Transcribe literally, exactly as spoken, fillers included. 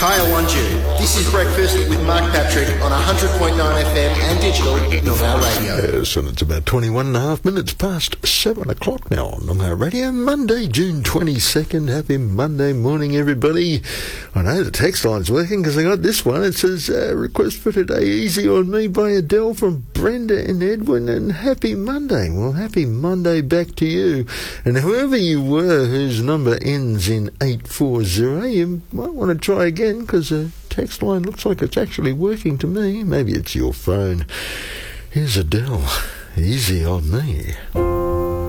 Kaya Wanju. This is Breakfast with Mark Patrick on one hundred point nine F M and digital Noongar Radio. Yes, and it's about twenty-one and a half minutes past seven o'clock now on Noongar Radio. Monday, June twenty-second. Happy Monday morning, everybody. I know the text line's working because I got this one. It says, uh, request for today, Easy on Me by Adele from Brenda and Edwin, and happy Monday. Well, happy Monday back to you. And whoever you were whose number ends in eight four zero, you might want to try again because the text line looks like it's actually working to me. Maybe it's your phone. Here's Adele, Easy on Me.